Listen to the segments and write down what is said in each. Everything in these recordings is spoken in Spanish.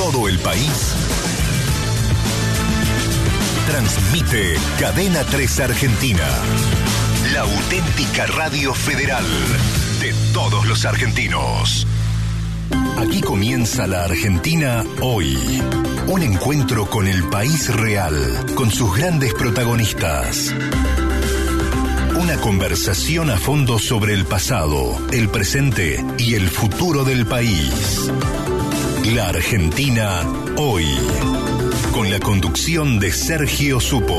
todo el país, transmite Cadena 3 Argentina, la auténtica radio federal de todos los argentinos. Aquí comienza la Argentina hoy. Un encuentro con el país real, con sus grandes protagonistas. Una conversación a fondo sobre el pasado, el presente y el futuro del país. La Argentina hoy. Con la conducción de Sergio Supo.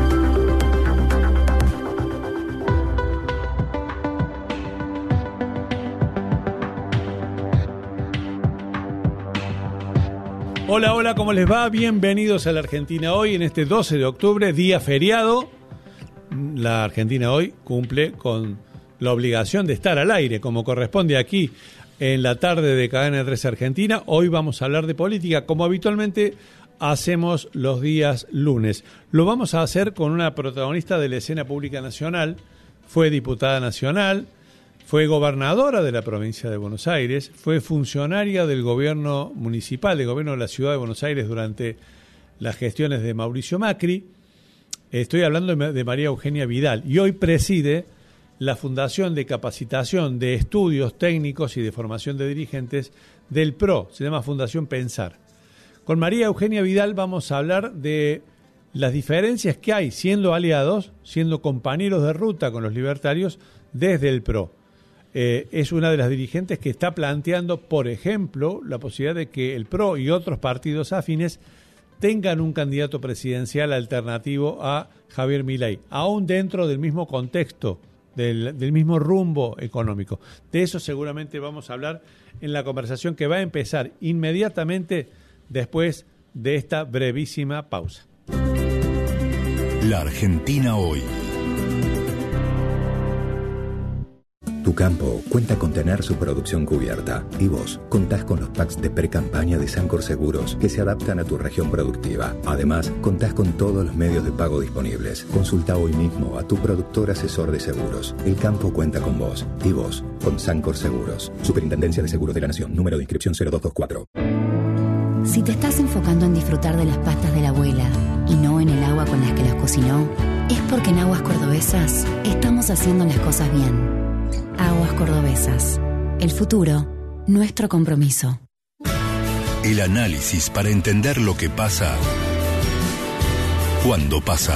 Hola, hola, ¿cómo les va? Bienvenidos a la Argentina hoy en este 12 de octubre, día feriado. La Argentina hoy cumple con la obligación de estar al aire, como corresponde aquí en la tarde de Cadena 3 Argentina. Hoy vamos a hablar de política, como habitualmente hacemos los días lunes. Lo vamos a hacer con una protagonista de la escena pública nacional. Fue diputada nacional, fue gobernadora de la provincia de Buenos Aires, fue funcionaria del gobierno municipal, del gobierno de la ciudad de Buenos Aires durante las gestiones de Mauricio Macri. Estoy hablando de María Eugenia Vidal y hoy preside la Fundación de Capacitación de Estudios Técnicos y de Formación de Dirigentes del PRO, se llama Fundación Pensar. Con María Eugenia Vidal vamos a hablar de las diferencias que hay siendo aliados, siendo compañeros de ruta con los libertarios desde el PRO. Es una de las dirigentes que está planteando, por ejemplo, la posibilidad de que el PRO y otros partidos afines tengan un candidato presidencial alternativo a Javier Milei, aún dentro del mismo contexto, del mismo rumbo económico. De eso seguramente vamos a hablar en la conversación que va a empezar inmediatamente después de esta brevísima pausa. La Argentina hoy. Tu campo cuenta con tener su producción cubierta y vos contás con los packs de pre-campaña de Sancor Seguros que se adaptan a tu región productiva. Además, contás con todos los medios de pago disponibles. Consulta hoy mismo a tu productor asesor de seguros. El campo cuenta con vos y vos con Sancor Seguros. Superintendencia de Seguros de la Nación. Número de inscripción 0224. Si te estás enfocando en disfrutar de las pastas de la abuela y no en el agua con las que las cocinó, es porque en Aguas Cordobesas estamos haciendo las cosas bien. Aguas Cordobesas. El futuro, nuestro compromiso. El análisis para entender lo que pasa cuando pasa.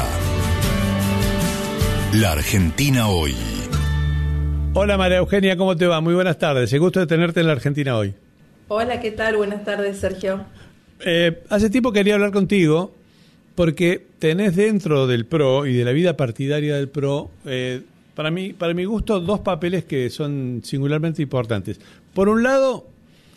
La Argentina hoy. Hola María Eugenia, ¿cómo te va? Muy buenas tardes. El gusto de tenerte en la Argentina hoy. Hola, ¿qué tal? Buenas tardes, Sergio. Hace tiempo quería hablar contigo porque tenés dentro del PRO y de la vida partidaria del PRO, para mi gusto, dos papeles que son singularmente importantes. Por un lado,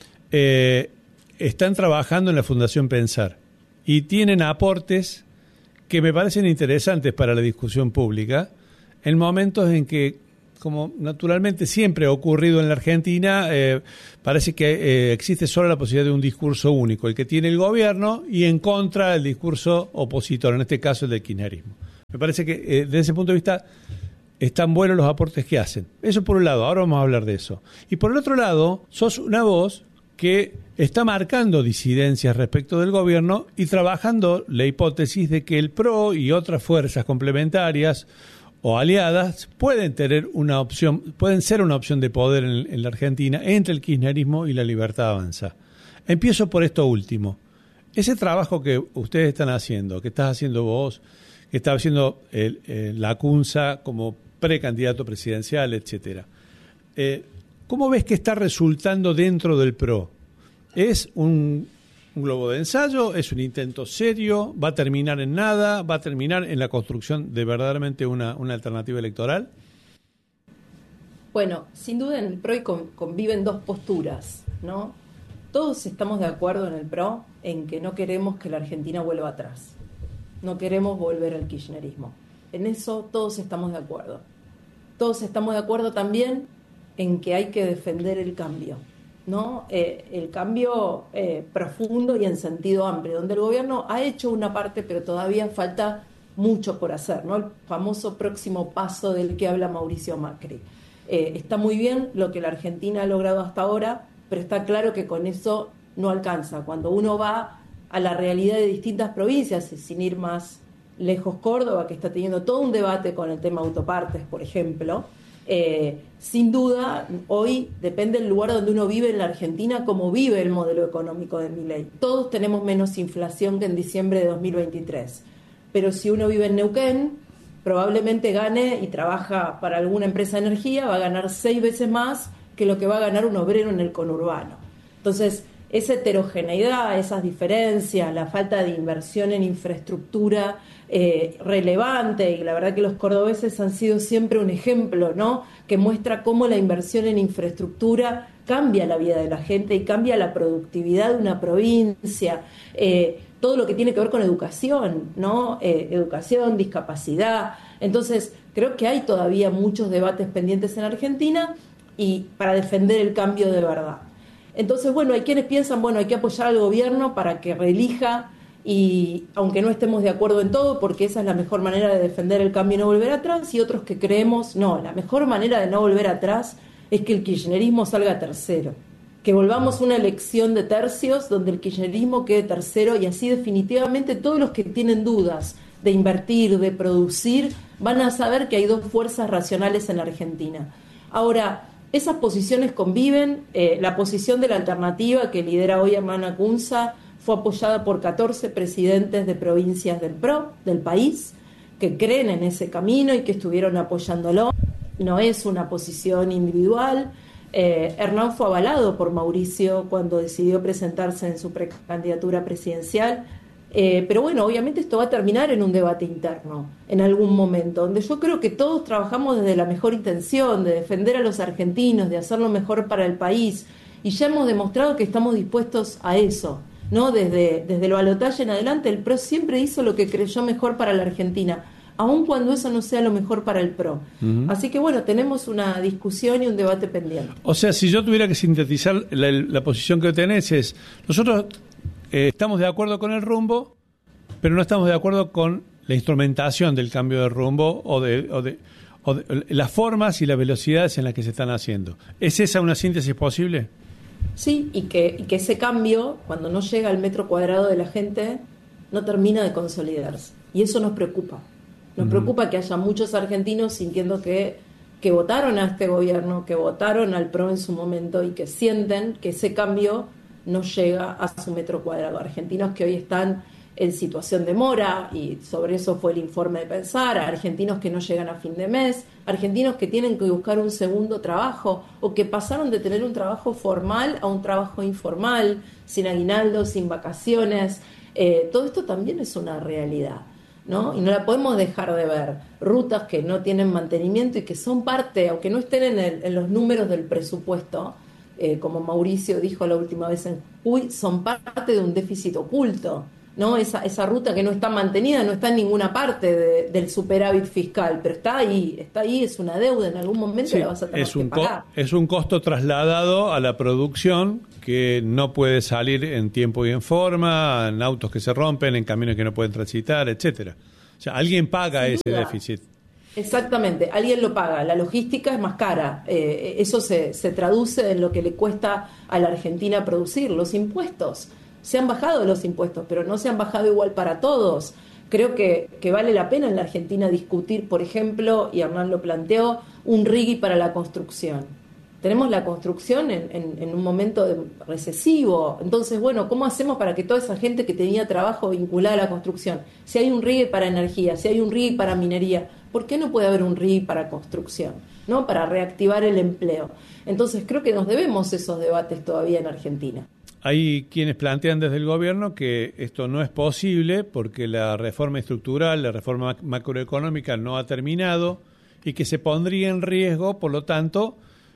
están trabajando en la Fundación Pensar y tienen aportes que me parecen interesantes para la discusión pública en momentos en que, como naturalmente siempre ha ocurrido en la Argentina, parece que existe solo la posibilidad de un discurso único, el que tiene el gobierno, y en contra el discurso opositor, en este caso el del kirchnerismo. Me parece que desde ese punto de vista están buenos los aportes que hacen. Eso por un lado, ahora vamos a hablar de eso. Y por el otro lado, sos una voz que está marcando disidencias respecto del gobierno y trabajando la hipótesis de que el PRO y otras fuerzas complementarias o aliadas pueden tener una opción, pueden ser una opción de poder en la Argentina entre el kirchnerismo y la Libertad Avanza. Empiezo por esto último. Ese trabajo que ustedes están haciendo, que estás haciendo vos, que está haciendo la CUNSA como precandidato presidencial, etcétera. ¿Cómo ves que está resultando dentro del PRO? ¿Es un globo de ensayo? ¿Es un intento serio? ¿Va a terminar en nada? ¿Va a terminar en la construcción de verdaderamente una alternativa electoral? Bueno, sin duda en el PRO conviven dos posturas, ¿no? Todos estamos de acuerdo en el PRO en que no queremos que la Argentina vuelva atrás. No queremos volver al kirchnerismo. En eso todos estamos de acuerdo. Todos estamos de acuerdo también en que hay que defender el cambio, ¿no? El cambio profundo y en sentido amplio, donde el gobierno ha hecho una parte, pero todavía falta mucho por hacer, ¿no? El famoso próximo paso del que habla Mauricio Macri. Está muy bien lo que la Argentina ha logrado hasta ahora, pero está claro que con eso no alcanza. Cuando uno va a la realidad de distintas provincias, sin ir más lejos, Córdoba, que está teniendo todo un debate con el tema autopartes, por ejemplo, sin duda, hoy depende del lugar donde uno vive en la Argentina, cómo vive el modelo económico de Milei. Todos tenemos menos inflación que en diciembre de 2023, pero si uno vive en Neuquén, probablemente gane y trabaja para alguna empresa de energía, va a ganar 6 veces más que lo que va a ganar un obrero en el conurbano. Entonces, esa heterogeneidad, esas diferencias, la falta de inversión en infraestructura relevante, y la verdad que los cordobeses han sido siempre un ejemplo, ¿no?, que muestra cómo la inversión en infraestructura cambia la vida de la gente y cambia la productividad de una provincia, todo lo que tiene que ver con educación, ¿no?, educación, discapacidad. Entonces, creo que hay todavía muchos debates pendientes en Argentina y para defender el cambio de verdad. Entonces, bueno, hay quienes piensan, bueno, hay que apoyar al gobierno para que reelija, y aunque no estemos de acuerdo en todo, porque esa es la mejor manera de defender el cambio y no volver atrás, y otros que creemos, no, la mejor manera de no volver atrás es que el kirchnerismo salga tercero, que volvamos una elección de tercios donde el kirchnerismo quede tercero, y así definitivamente todos los que tienen dudas de invertir, de producir, van a saber que hay dos fuerzas racionales en la Argentina. Ahora, esas posiciones conviven. La posición de la alternativa que lidera hoy Hernán Acunza fue apoyada por 14 presidentes de provincias del PRO, del país, que creen en ese camino y que estuvieron apoyándolo. No es una posición individual. Hernán fue avalado por Mauricio cuando decidió presentarse en su precandidatura presidencial. Pero bueno, obviamente esto va a terminar en un debate interno en algún momento, donde yo creo que todos trabajamos desde la mejor intención de defender a los argentinos, de hacer lo mejor para el país, y ya hemos demostrado que estamos dispuestos a eso, ¿no? Desde el balotaje en adelante, el PRO siempre hizo lo que creyó mejor para la Argentina, aun cuando eso no sea lo mejor para el PRO. Así que bueno, tenemos una discusión y un debate pendiente. O sea, si yo tuviera que sintetizar la posición que tenés es, nosotros estamos de acuerdo con el rumbo, pero no estamos de acuerdo con la instrumentación del cambio de rumbo o de las formas y las velocidades en las que se están haciendo. ¿Es esa una síntesis posible? Sí, y que ese cambio, cuando no llega al metro cuadrado de la gente, no termina de consolidarse. Y eso nos preocupa. Nos preocupa que haya muchos argentinos sintiendo que votaron a este gobierno, que votaron al PRO en su momento y que sienten que ese cambio no llega a su metro cuadrado. Argentinos que hoy están en situación de mora, y sobre eso fue el informe de Pensar, argentinos que no llegan a fin de mes, argentinos que tienen que buscar un segundo trabajo o que pasaron de tener un trabajo formal a un trabajo informal, sin aguinaldo, sin vacaciones. Todo esto también es una realidad, ¿no? Y no la podemos dejar de ver. Rutas que no tienen mantenimiento y que son parte, aunque no estén en los números del presupuesto, como Mauricio dijo la última vez en Jujuy, son parte de un déficit oculto, ¿no? Esa ruta que no está mantenida no está en ninguna parte del superávit fiscal, pero está ahí, es una deuda, en algún momento la vas a tener que pagar. Es un costo trasladado a la producción que no puede salir en tiempo y en forma, en autos que se rompen, en camiones que no pueden transitar, etcétera. O sea, alguien paga ese déficit. Exactamente, alguien lo paga. La logística es más cara. Eso se traduce en lo que le cuesta a la Argentina producir. Los impuestos. Se han bajado los impuestos, pero no se han bajado igual para todos. Creo que vale la pena en la Argentina discutir, por ejemplo, y Hernán lo planteó, un RIGI para la construcción. Tenemos la construcción en un momento recesivo. Entonces, bueno, ¿cómo hacemos para que toda esa gente que tenía trabajo vinculada a la construcción, si hay un RIGI para energía, si hay un RIGI para minería, ¿por qué no puede haber un RIGI para construcción, ¿no? Para reactivar el empleo? Entonces, creo que nos debemos esos debates todavía en Argentina. Hay quienes plantean desde el gobierno que esto no es posible porque la reforma estructural, la reforma macroeconómica no ha terminado y que se pondría en riesgo, por lo tanto,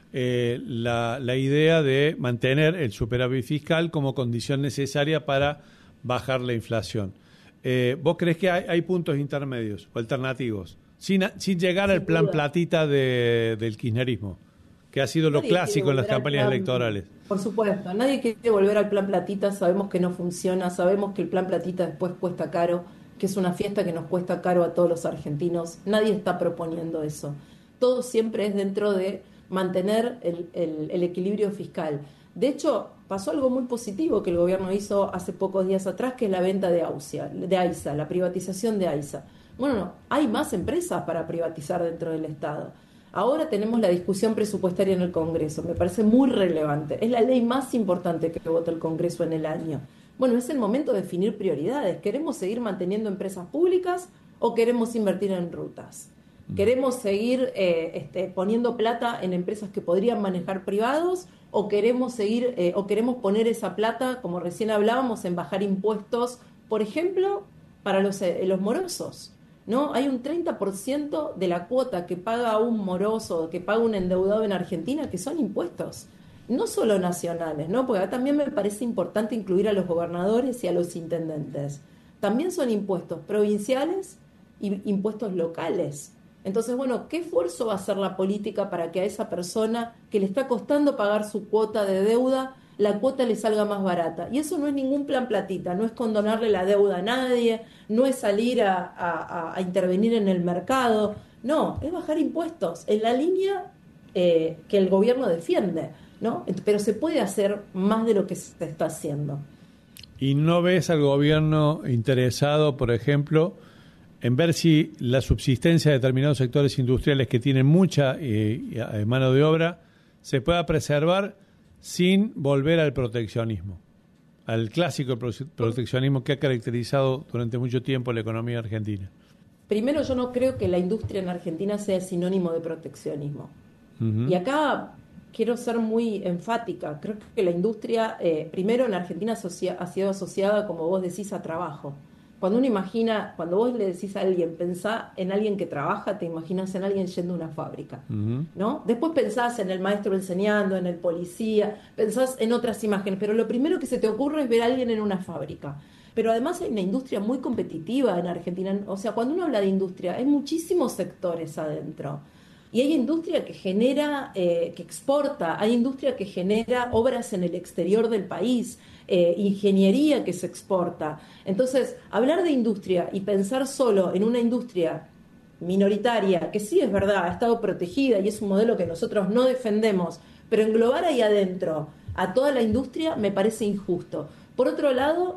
la idea de mantener el superávit fiscal como condición necesaria para bajar la inflación. ¿Vos creés que hay puntos intermedios o alternativos sin llegar al plan platita del kirchnerismo, que ha sido lo clásico en las campañas electorales? Por supuesto, nadie quiere volver al plan platita, sabemos que no funciona, sabemos que el plan platita después cuesta caro, que es una fiesta que nos cuesta caro a todos los argentinos. Nadie está proponiendo eso. Todo siempre es dentro de mantener el equilibrio fiscal. De hecho, pasó algo muy positivo que el gobierno hizo hace pocos días atrás, que es la venta de AISA, la privatización de AISA. Bueno, no, hay más empresas para privatizar dentro del Estado. Ahora tenemos la discusión presupuestaria en el Congreso, me parece muy relevante. Es la ley más importante que vota el Congreso en el año. Bueno, es el momento de definir prioridades. ¿Queremos seguir manteniendo empresas públicas o queremos invertir en rutas? ¿Queremos seguir poniendo plata en empresas que podrían manejar privados o queremos queremos poner esa plata, como recién hablábamos, en bajar impuestos, por ejemplo, para los morosos? ¿No? Hay un 30% de la cuota que paga un moroso, que paga un endeudado en Argentina, que son impuestos, no solo nacionales, ¿no? Porque también me parece importante incluir a los gobernadores y a los intendentes. También son impuestos provinciales y impuestos locales. Entonces, bueno, ¿qué esfuerzo va a hacer la política para que a esa persona que le está costando pagar su cuota de deuda, la cuota le salga más barata? Y eso no es ningún plan platita, no es condonarle la deuda a nadie, no es salir a intervenir en el mercado, no, es bajar impuestos en la línea que el gobierno defiende, ¿no? Pero se puede hacer más de lo que se está haciendo. ¿Y no ves al gobierno interesado, por ejemplo, en ver si la subsistencia de determinados sectores industriales que tienen mucha mano de obra se pueda preservar sin volver al proteccionismo, al clásico proteccionismo que ha caracterizado durante mucho tiempo la economía argentina? Primero, yo no creo que la industria en Argentina sea sinónimo de proteccionismo. Uh-huh. Y acá quiero ser muy enfática. Creo que la industria, primero en Argentina ha sido asociada, como vos decís, a trabajo. Cuando uno imagina, cuando vos le decís a alguien, pensá en alguien que trabaja, te imaginas en alguien yendo a una fábrica, ¿no? Después pensás en el maestro enseñando, en el policía, pensás en otras imágenes, pero lo primero que se te ocurre es ver a alguien en una fábrica. Pero además hay una industria muy competitiva en Argentina. O sea, cuando uno habla de industria, hay muchísimos sectores adentro. Y hay industria que genera, que exporta, hay industria que genera obras en el exterior del país, ingeniería que se exporta. Entonces, hablar de industria y pensar solo en una industria minoritaria, que sí es verdad, ha estado protegida y es un modelo que nosotros no defendemos, pero englobar ahí adentro a toda la industria me parece injusto. Por otro lado,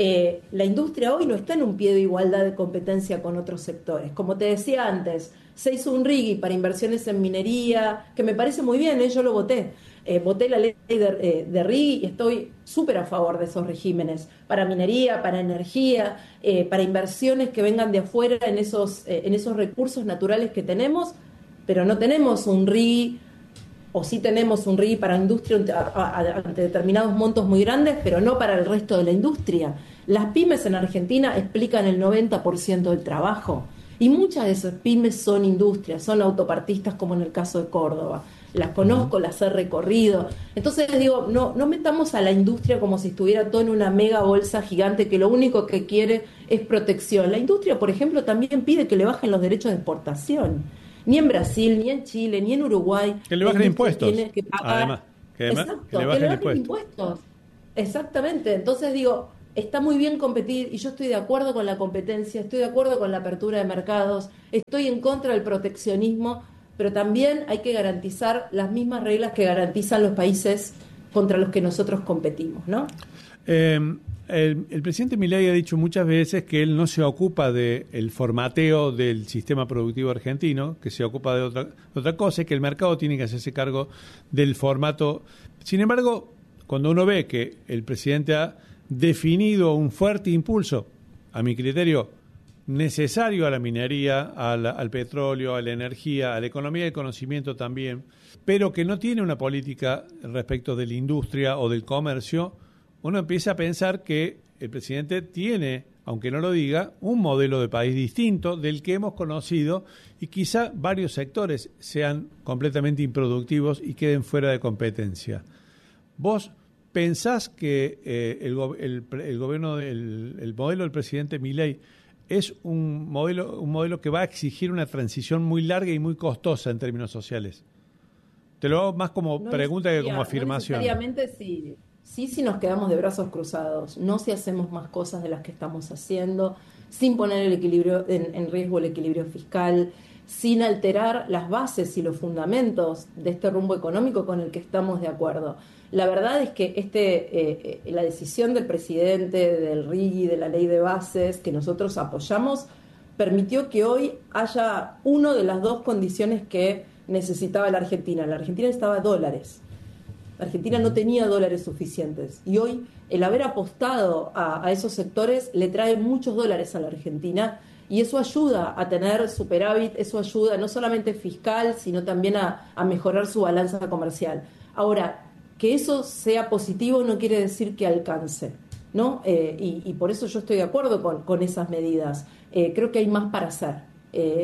la industria hoy no está en un pie de igualdad de competencia con otros sectores. Como te decía antes, se hizo un RIGI para inversiones en minería, que me parece muy bien, yo lo voté. Voté la ley de RIGI y estoy súper a favor de esos regímenes para minería, para energía, para inversiones que vengan de afuera en esos recursos naturales que tenemos, pero no tenemos un RIGI, o sí tenemos un RIGI para industria ante determinados montos muy grandes, pero no para el resto de la industria. Las pymes en Argentina explican el 90% del trabajo. Y muchas de esas pymes son industrias, son autopartistas, como en el caso de Córdoba. Las conozco, las he recorrido. Entonces digo, no metamos a la industria como si estuviera todo en una mega bolsa gigante que lo único que quiere es protección. La industria, por ejemplo, también pide que le bajen los derechos de exportación. Ni en Brasil, ni en Chile, ni en Uruguay. Que le bajen impuestos. Tiene que pagar. Además, Exacto, que le bajen impuestos. Exactamente. Entonces digo, está muy bien competir y yo estoy de acuerdo con la competencia, estoy de acuerdo con la apertura de mercados, estoy en contra del proteccionismo, pero también hay que garantizar las mismas reglas que garantizan los países contra los que nosotros competimos, ¿no? El presidente Milei ha dicho muchas veces que él no se ocupa del formateo del sistema productivo argentino, que se ocupa de otra cosa, y que el mercado tiene que hacerse cargo del formato. Sin embargo, cuando uno ve que el presidente ha definido un fuerte impulso, a mi criterio, necesario a la minería, al petróleo, a la energía, a la economía del conocimiento también, pero que no tiene una política respecto de la industria o del comercio, uno empieza a pensar que el presidente tiene, aunque no lo diga, un modelo de país distinto del que hemos conocido y quizá varios sectores sean completamente improductivos y queden fuera de competencia. ¿Vos pensás que el gobierno, el modelo del presidente Milei es un modelo que va a exigir una transición muy larga y muy costosa en términos sociales? Te lo hago más como pregunta que como afirmación. No necesariamente sí. Sí, si nos quedamos de brazos cruzados, no si hacemos más cosas de las que estamos haciendo, sin poner el equilibrio en riesgo el equilibrio fiscal, sin alterar las bases y los fundamentos de este rumbo económico con el que estamos de acuerdo. La verdad es que la decisión del presidente, del RIGI, de la ley de bases, que nosotros apoyamos, permitió que hoy haya una de las dos condiciones que necesitaba la Argentina. La Argentina necesitaba dólares. La Argentina no tenía dólares suficientes. Y hoy el haber apostado a esos sectores le trae muchos dólares a la Argentina. Y eso ayuda a tener superávit, eso ayuda no solamente fiscal, sino también a mejorar su balanza comercial. Ahora, que eso sea positivo no quiere decir que alcance, ¿no? Y por eso yo estoy de acuerdo con esas medidas. Creo que hay más para hacer.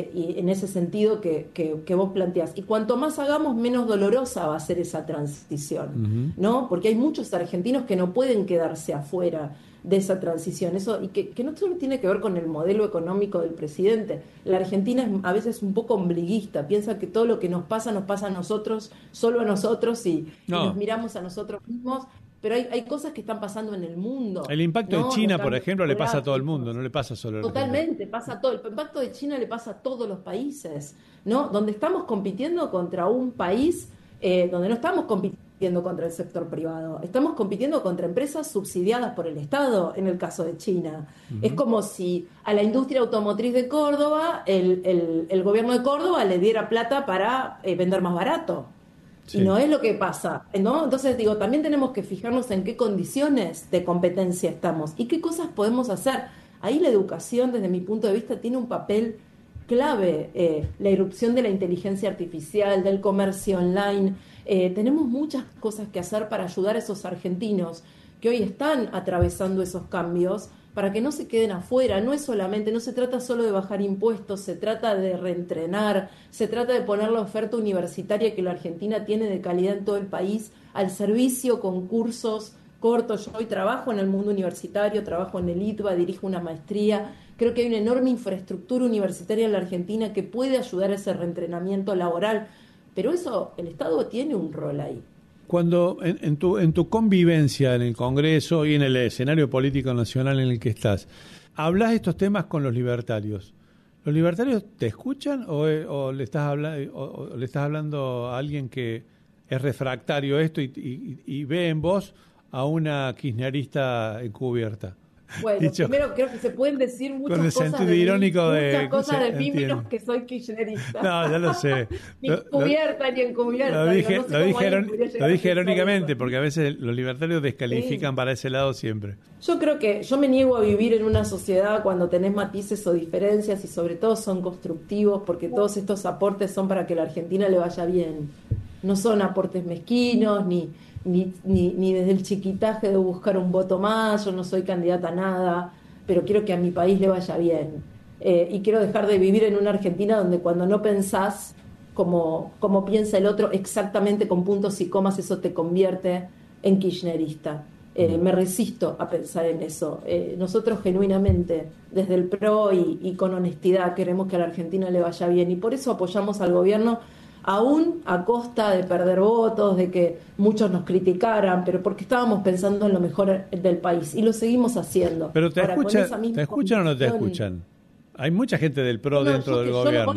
Y en ese sentido que vos planteás. Y cuanto más hagamos, menos dolorosa va a ser esa transición, ¿no? Porque hay muchos argentinos que no pueden quedarse afuera de esa transición. Eso, y que no solo tiene que ver con el modelo económico del presidente. La Argentina es a veces un poco ombliguista, piensa que todo lo que nos pasa a nosotros, solo a nosotros, y nos miramos a nosotros mismos. Pero hay cosas que están pasando en el mundo. El impacto de China, por ejemplo, le pasa a todo el mundo, no le pasa solo a la Argentina. Totalmente, pasa a todo. El impacto de China le pasa a todos los países, ¿no? Donde estamos compitiendo contra un país donde no estamos compitiendo contra el sector privado, estamos compitiendo contra empresas subsidiadas por el Estado, en el caso de China. Es como si a la industria automotriz de Córdoba, el gobierno de Córdoba le diera plata para vender más barato. Sí. Y no es lo que pasa, ¿no? Entonces, digo, también tenemos que fijarnos en qué condiciones de competencia estamos y qué cosas podemos hacer. Ahí la educación, desde mi punto de vista, tiene un papel clave. La irrupción de la inteligencia artificial, del comercio online. Tenemos muchas cosas que hacer para ayudar a esos argentinos que hoy están atravesando esos cambios, para que no se queden afuera. No se trata solo de bajar impuestos, se trata de reentrenar, se trata de poner la oferta universitaria que la Argentina tiene de calidad en todo el país al servicio, con cursos cortos. Yo hoy trabajo en el mundo universitario, trabajo en el ITBA, dirijo una maestría. Creo que hay una enorme infraestructura universitaria en la Argentina que puede ayudar a ese reentrenamiento laboral, pero eso, el Estado tiene un rol ahí. Cuando en tu convivencia en el Congreso y en el escenario político nacional en el que estás, ¿hablas de estos temas con los libertarios? ¿Los libertarios te escuchan o le estás hablando a alguien que es refractario a esto y ve en vos a una kirchnerista encubierta? Bueno, primero creo que se pueden decir muchas cosas de mí, menos que soy kirchnerista. No, ya lo sé. Ni cubierta ni encubierta. Lo dije irónicamente, porque a veces los libertarios descalifican para ese lado siempre. Yo creo que yo me niego a vivir en una sociedad cuando tenés matices o diferencias, y sobre todo son constructivos, porque todos estos aportes son para que la Argentina le vaya bien. No son aportes mezquinos, ni desde el chiquitaje de buscar un voto más. Yo no soy candidata a nada, pero quiero que a mi país le vaya bien. Y quiero dejar de vivir en una Argentina donde cuando no pensás como piensa el otro, exactamente con puntos y comas, eso te convierte en kirchnerista. Me resisto a pensar en eso. Nosotros genuinamente, desde el PRO y con honestidad, queremos que a la Argentina le vaya bien, y por eso apoyamos al gobierno, aún a costa de perder votos, de que muchos nos criticaran, pero porque estábamos pensando en lo mejor del país, y lo seguimos haciendo. Pero ¿te escuchan o no te escuchan? Hay mucha gente del PRO dentro del gobierno.